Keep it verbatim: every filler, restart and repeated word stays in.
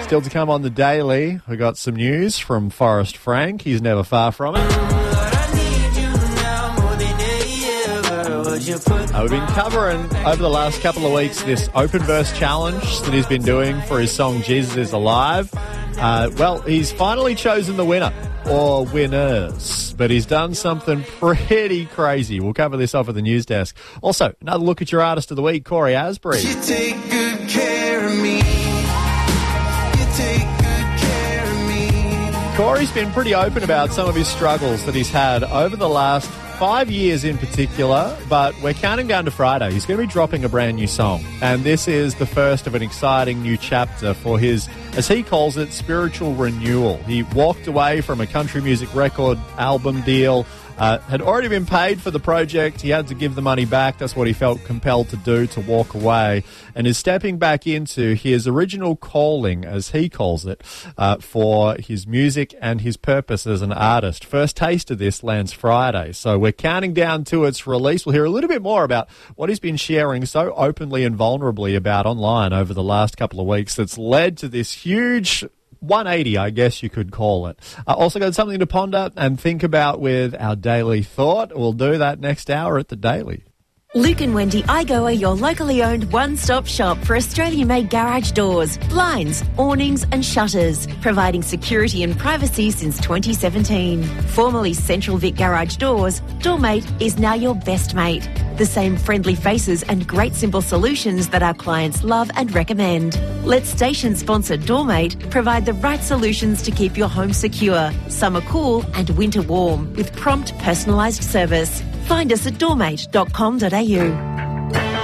Still to come on the Daily, we got some news from Forrest Frank. He's never far from it. Uh, we've been covering over the last couple of weeks this open verse challenge that he's been doing for his song Jesus is Alive. Uh, well, he's finally chosen the winner, or winners, but he's done something pretty crazy. We'll cover this off at the news desk. Also, another look at your artist of the week, Corey Asbury. You take good care of me. You take good care of me. Corey's been pretty open about some of his struggles that he's had over the last five years in particular, but we're counting down to Friday. He's going to be dropping a brand new song, and this is the first of an exciting new chapter for his, as he calls it, spiritual renewal. He walked away from a country music record album deal, uh, had already been paid for the project. He had to give the money back. That's what he felt compelled to do, to walk away, and is stepping back into his original calling, as he calls it, uh, for his music and his purpose as an artist. First taste of this lands Friday, so we're counting down to its release. We'll hear a little bit more about what he's been sharing so openly and vulnerably about online over the last couple of weeks that's led to this huge one eighty, I guess you could call it. Uh, also got something to ponder and think about with our Daily Thought. We'll do that next hour at the Daily. Luke and Wendy iGo are your locally owned one-stop shop for Australian-made garage doors, blinds, awnings and shutters, providing security and privacy since twenty seventeen. Formerly Central Vic Garage Doors, Doormate is now your best mate. The same friendly faces and great simple solutions that our clients love and recommend. Let station-sponsored Doormate provide the right solutions to keep your home secure, summer cool and winter warm, with prompt personalised service. Find us at doormate dot com dot a u.